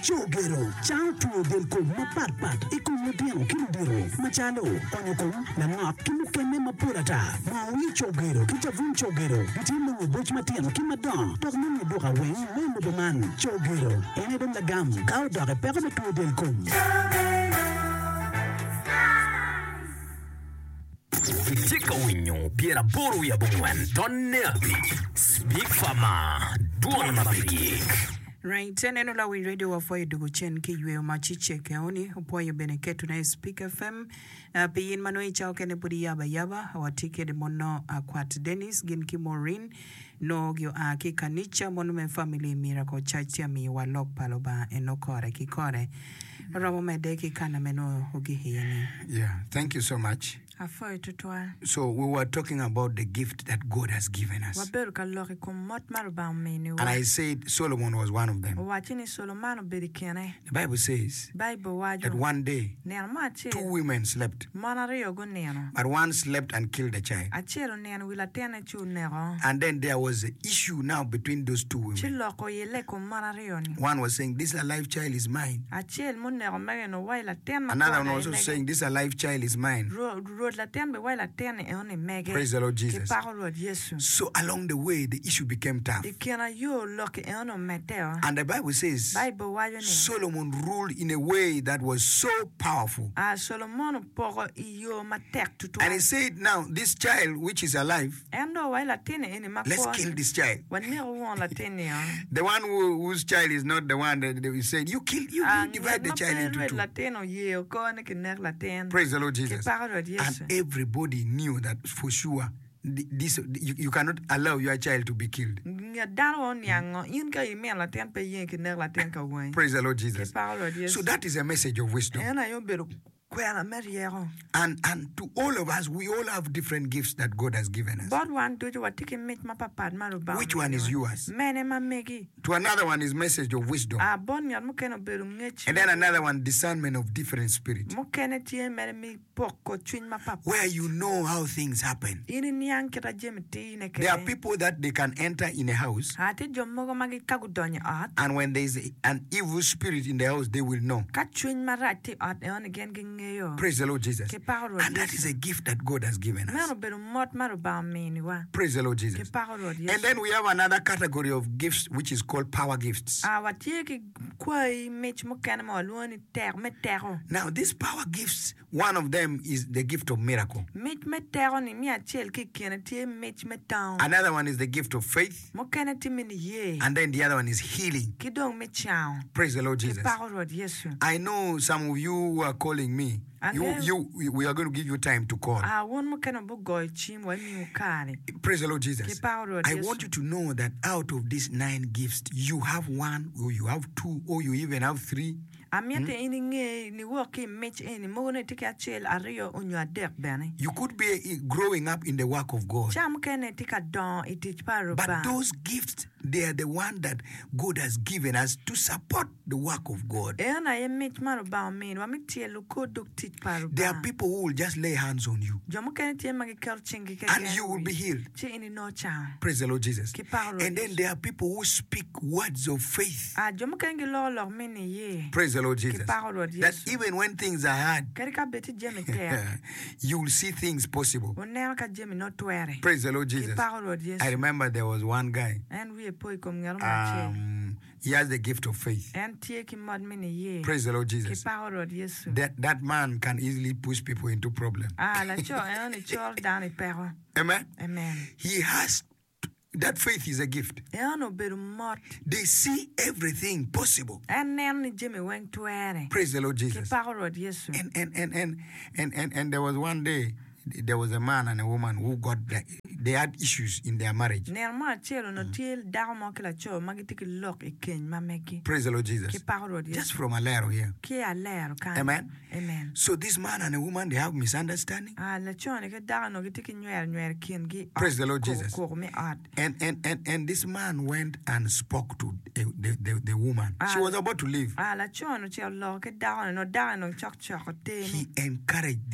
Chogero, ciao tuo del com mapat e con modiano kindiro, machalo, onyoko, na ngap kimukene mapurata, maui chogero, kitavun chogero, kitimo boch matiano kimadon, tornani doka wen, memo doman, chogero, ene don la gam, kao dore pero tuo del com. Fitika winyo, piera boru ya bungwen, don nerbi, speak fama, duon mapik. Right, neno la wi radio wa foye dugu chen ki yue machiche ke oni upoye beneketu na Speak FM piyin manoi chao kene pudi yaba awatike de mono akwat Dennis gin ki Maureen no gyo ki kanicha mono me family miracle church ya mi walok paloba enokore ki kore ramo mede ki kana meno ugi hiyeni. Yeah, thank you so much. Afoye tutwa. So we were talking about the gift that God has given us. Waberu kalori kumot maruba meni wa. And I said Solomon was one of them. Wachini Solomon berikene. The Bible says that one day 2 women slept, but one slept and killed a child. And then there was an issue now between those 2 women. One was saying, this alive child is mine. Another one was also saying, this alive child is mine. Praise the Lord Jesus. So along the way, the issue became tough. And the Bible says Solomon ruled in a way that was so powerful. And he said, now this child which is alive, let's kill this child. The one whose child is not the one that we said, you divide the child into 2. Praise the Lord Jesus. And everybody knew that for sure this you cannot allow your child to be killed. Praise the Lord Jesus. So that is a message of wisdom. And to all of us, we all have different gifts that God has given us. Which one is yours? To another one is message of wisdom. And then another one, discernment of different spirits. Where you know how things happen. There are people that they can enter in a house, and when there is an evil spirit in the house, they will know. Praise the Lord Jesus. And that is a gift that God has given us. Praise the Lord Jesus. And then we have another category of gifts which is called power gifts. Now these power gifts, one of them is the gift of miracle. Another one is the gift of faith. And then the other one is healing. Praise the Lord Jesus. I know some of you who are calling me. We are going to give you time to call. Praise the Lord Jesus. I want you to know that out of these 9 gifts, you have 1, or you have 2, or you even have 3. You could be growing up in the work of God. But those gifts, they are the one that God has given us to support the work of God. There are people who will just lay hands on you and you will be healed. Praise the Lord Jesus. And then there are people who speak words of faith. Praise the Lord Jesus. That even when things are hard, you will see things possible. Praise the Lord Jesus. I remember there was one guy. He has the gift of faith. Praise the Lord Jesus. That man can easily push people into problems. Amen. He has that faith is a gift. They see everything possible. Praise the Lord Jesus. And there was one day, there was a man and a woman who they had issues in their marriage. Praise the Lord Jesus. Just from a little here. Amen. So this man and a woman, they have misunderstanding. Praise the Lord Jesus. And this man went and spoke to the woman. She was about to leave. He encouraged